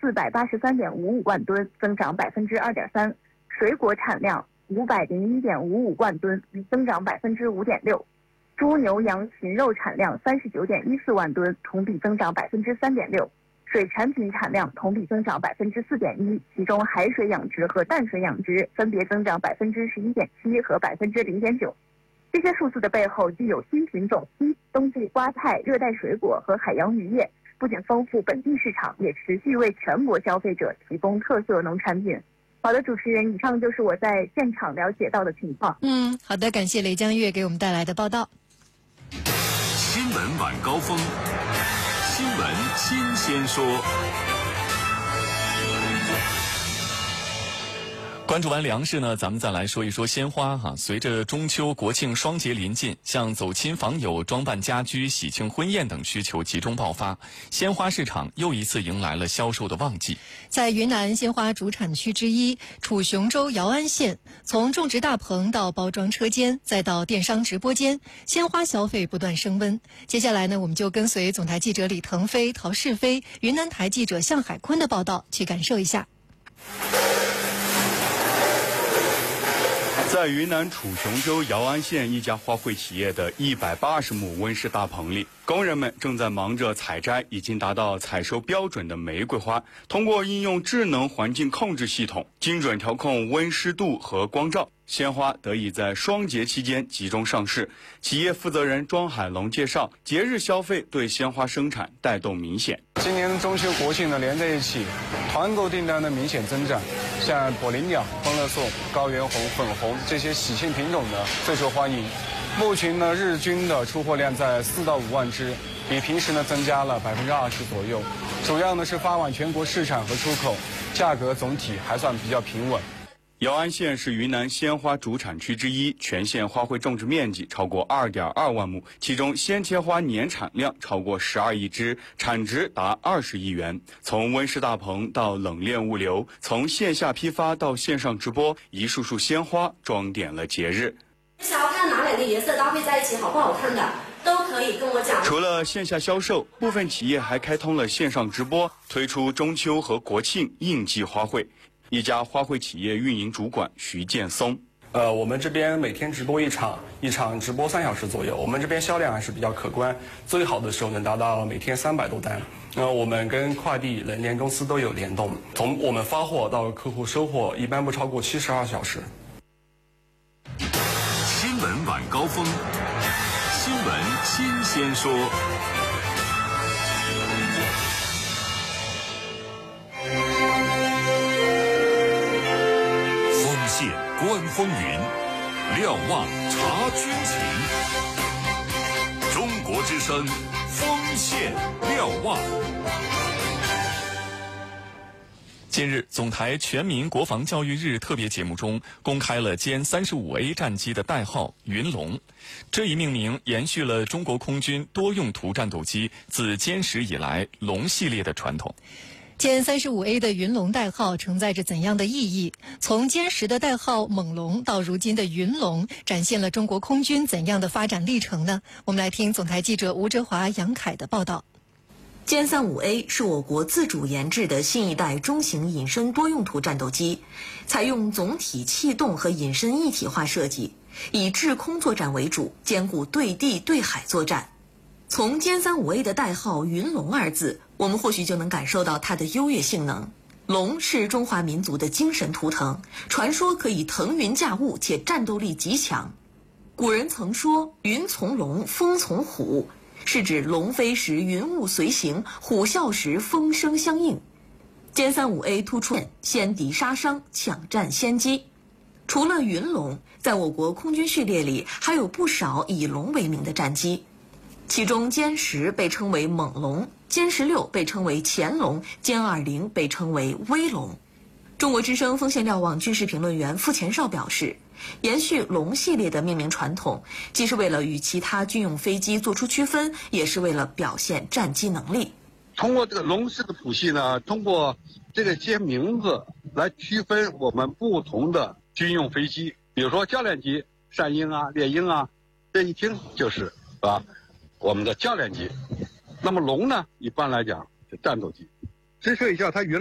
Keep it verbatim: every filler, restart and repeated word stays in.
四百八十三点五五万吨，增长百分之二点三；水果产量五百零一点五五万吨，增长百分之五点六；猪牛羊禽肉产量三十九点一四万吨，同比增长百分之三点六；水产品产量同比增长百分之四点一，其中海水养殖和淡水养殖分别增长百分之十一点七和百分之零点九。这些数字的背后既有新品种、新冬季瓜菜、热带水果和海洋渔业，不仅丰富本地市场，也持续为全国消费者提供特色农产品。好的，主持人，以上就是我在现场了解到的情况。 嗯，好的，感谢雷江月给我们带来的报道。 新闻晚高峰，新闻新鲜说。关注完粮食呢，咱们再来说一说鲜花哈。随着中秋、国庆双节临近，像走亲访友、装扮家居、喜庆婚宴等需求集中爆发，鲜花市场又一次迎来了销售的旺季。 在云南鲜花主产区之一楚雄州姚安县，从种植大棚到包装车间，再到电商直播间，鲜花消费不断升温。接下来呢，我们就跟随总台记者李腾飞、陶世飞、云南台记者向海坤的报道，去感受一下。 在云南楚雄州姚安县一家花卉企业的一百八十亩温室大棚里，工人们正在忙着采摘已经达到采收标准的玫瑰花，通过应用智能环境控制系统，精准调控温湿度和光照，鲜花得以在双节期间集中上市。企业负责人庄海龙介绍，节日消费对鲜花生产带动明显。 今年中秋国庆呢连在一起，团购订单的明显增长，像火灵鸟、欢乐颂、高原红、粉红这些喜庆品种呢最受欢迎。目前呢日均的出货量在四到五万只，比平时呢增加了百分之二十左右。主要呢是发往全国市场和出口，价格总体还算比较平稳。 姚安县是云南鲜花主产区之一，全县花卉种植面积超过 二点二万亩，其中鲜切花年产量超过十二亿只，产值达二十亿元。从温室大棚到冷链物流，从线下批发到线上直播，一束束鲜花装点了节日。 想要看哪两个颜色搭配在一起好不好看的，都可以跟我讲。 除了线下销售，部分企业还开通了线上直播，推出中秋和国庆应季花卉。一家花卉企业运营主管徐建松， 呃，我们这边每天直播一场，一场直播三小时左右，我们这边销量还是比较可观，最好的时候能达到每天三百多单。那、呃、我们跟快递、冷链公司都有联动，从我们发货到客户收货，一般不超过七十二小时。 新闻晚高峰，新闻新鲜说。观风云，瞭望察军情。中国之声，锋线瞭望。近日，总台全民国防教育日特别节目中公开了歼 三十五 A 战机的代号“云龙”，这一命名延续了中国空军多用途战斗机自歼十以来龙系列的传统。 歼 三十五 A 的云龙代号承载着怎样的意义？从歼十的代号猛龙到如今的云龙，展现了中国空军怎样的发展历程呢？我们来听总台记者吴哲华、杨凯的报道。 歼 三十五 A 是我国自主研制的新一代中型隐身多用途战斗机，采用总体气动和隐身一体化设计，以制空作战为主，兼顾对地对海作战。从歼 三十五 A 的代号云龙二字，我们或许就能感受到它的优越性能。龙是中华民族的精神图腾，传说可以腾云驾雾，且战斗力极强。古人曾说云从龙，风从虎，是指龙飞时云雾随行，虎啸时风声相应。歼 三十五 A 突出先敌杀伤，抢占先机。除了云龙，在我国空军序列里还有不少以龙为名的战机，其中歼十被称为猛龙，歼十六被称为潜龙，歼二零被称为威龙。中国之声锋线瞭望军事评论员傅前绍表示，延续龙系列的命名传统，既是为了与其他军用飞机做出区分，也是为了表现战机能力。 通过这个龙式的谱系呢，通过这个些名字来区分我们不同的军用飞机，比如说教练机善鹰啊、猎鹰啊，这一听就是啊我们的教练机。那么龙呢，一般来讲是战斗机。先说一下它原